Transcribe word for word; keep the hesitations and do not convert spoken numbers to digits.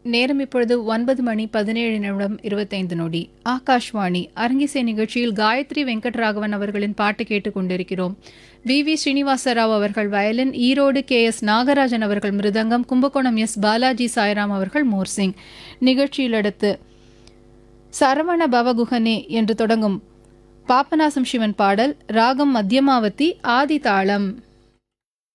நேரம் இப்பொழுது ஒன்பது மணி பதினேழு நிமிடம் இருபத்தைந்து நொடி. ஆகாஷ்வாணி அரங்கிசை நிகழ்ச்சியில் காயத்ரி வெங்கட்ராகவன் அவர்களின் பாட்டு கேட்டுக் கொண்டிருக்கிறோம். வி வி ஸ்ரீனிவாசராவ் அவர்கள் violin, Erode K S Nagarajan அவர்கள் மிருதங்கம், கும்பகோணம் எஸ் பாலாஜி சாய்ராம் அவர்கள் மோர்சிங். நிகழ்ச்சியில் அடுத்து சரவண பவகுஹனே என்று தொடங்கும் பாபநாசம் சிவன் பாடல், ராகம் மத்தியமாவதி, ஆதி தாளம்.